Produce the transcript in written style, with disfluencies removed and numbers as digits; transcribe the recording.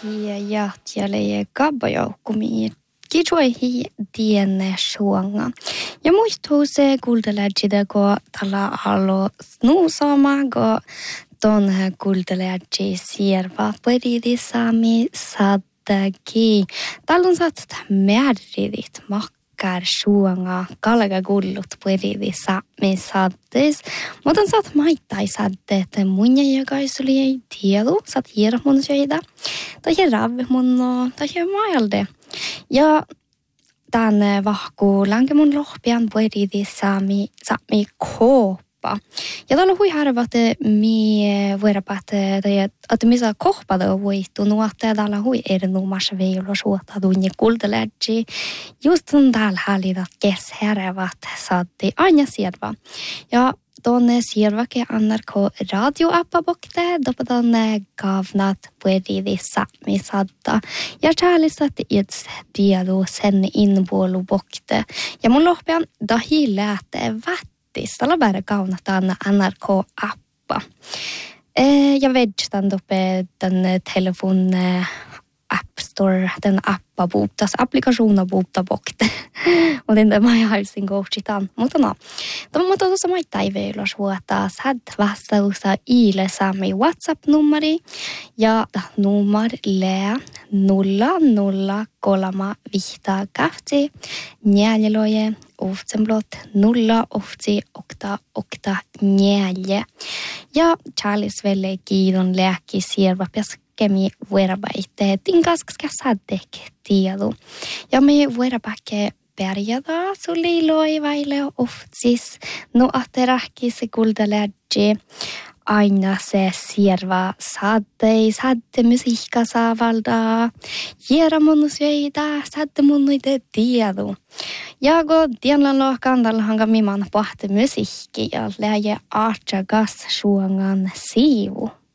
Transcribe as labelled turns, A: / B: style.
A: ja tielle kabbajoukkumiin. Kiitsuihin tienne suonga. Ja muistuu se kuulteläjide, kun tällä alo snuusama, kun ton kuulteläjide sierva peridi saami sattaki. Tällä on saat määridit makkar suonga, kalga gullut peridi saami sattis. Mutta saat maittai satteet munja jakaisuli ei tiedä, saat hierra mun söitä. Tai ravvi mun no, tai maalde. Ja tänne vahkuu länke mun lohpian voididi saami kooppa. Ja täällä hui harva, että mi voidapa, että missä kohpada voittu nuotta, ja täällä hui erinomaisesti veilo suota tunni kultelätsi. Just on täällä hallita keshervat saatti aina sieltä. Ja tuonne siervake NRK radioappa bokte, dopataan kavnat puedidissa misatta. Ja chäälisät itse tiedä sen inpuolu bokte. Ja mun lohpean dahi lähtee vättis. Tällä väärä kaunataan NRK-appa. Ja vedjtan dope den telefon App Store, den appa buutas, applikationer buuta bokte. Och den där man har sin gårdsittan. Mutta no. Mutta tuossa maittai veillä suota sad vastausa ile sami WhatsApp-numeri. Ja nummer le 003 vihta kahti. Njäljeloje oftsenblott 088 Ja Charles velle kiidon lääkki sierva kemi vuorabaite tinkaska sadek tiedä. Ja me vuorabakke pärjätä suli loivaille oftsis no aterahki se kuldalädji aina se sierva sadde musiikka saavalda jera monusveida sadde monnuite tiedä. Ja kun tiedän lohkandalla hanka miman pahte musiikki ja läjä aatsagas suongan siivu.